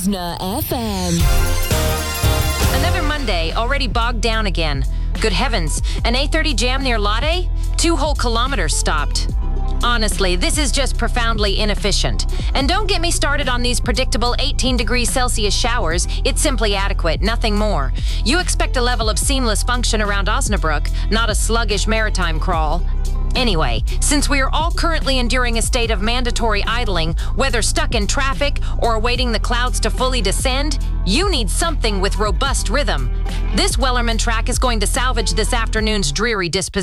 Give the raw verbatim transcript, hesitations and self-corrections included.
Listener F M. Another Monday, already bogged down again. Good heavens, an A thirty jam near Lotte? Two whole kilometers stopped. Honestly, this is just profoundly inefficient. And don't get me started on these predictable eighteen degrees Celsius showers. It's simply adequate, nothing more. You expect a level of seamless function around Osnabrück, not a sluggish maritime crawl. Anyway, since we are all currently enduring a state of mandatory idling, whether stuck in traffic or awaiting the clouds to fully descend, you need something with robust rhythm. This Wellerman track is going to salvage this afternoon's dreary disposition.